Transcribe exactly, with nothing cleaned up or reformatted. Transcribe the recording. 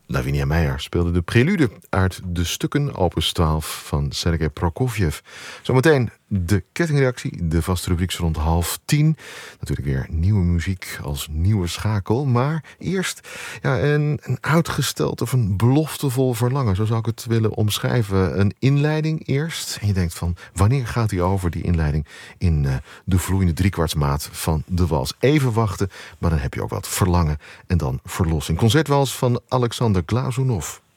Lavinia Meijer speelde de prelude uit de stukken opus twaalf van Sergei Prokofjev. Zometeen de kettingreactie, de vaste rubriek rond half tien. Natuurlijk weer nieuwe muziek als nieuwe schakel. Maar eerst ja, een, een uitgesteld of een beloftevol verlangen. Zo zou ik het willen omschrijven. Een inleiding eerst. En je denkt van, wanneer gaat die over, die inleiding, in uh, de vloeiende driekwartsmaat van de wals. Even wachten, maar dan heb je ook wat verlangen en dan verlossing. Concertwals van Alexander Glazunov.